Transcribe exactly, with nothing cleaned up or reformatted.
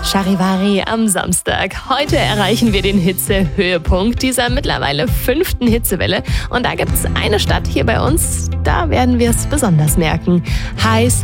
Charivari am Samstag. Heute erreichen wir den Hitzehöhepunkt dieser mittlerweile fünften Hitzewelle. Und da gibt es eine Stadt hier bei uns, da werden wir es besonders merken. Heiß,